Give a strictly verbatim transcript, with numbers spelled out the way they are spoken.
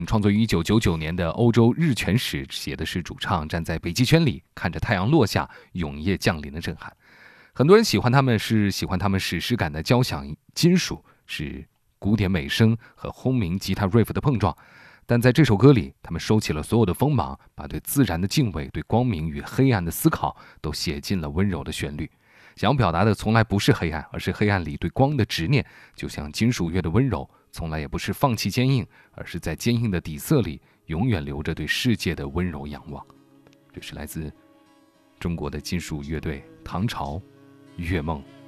创作于一九九九年的《欧洲日全史》写的是主唱站在北极圈里看着太阳落下，永夜降临的震撼。很多人喜欢他们是喜欢他们史诗感的交响金属，是古典美声和轰鸣吉他 riff 的碰撞。但在这首歌里，他们收起了所有的锋芒，把对自然的敬畏、对光明与黑暗的思考都写进了温柔的旋律。想要表达的从来不是黑暗，而是黑暗里对光的执念，就像金属乐的温柔，从来也不是放弃坚硬，而是在坚硬的底色里永远留着对世界的温柔仰望。这是来自中国的金属乐队唐朝《月梦》。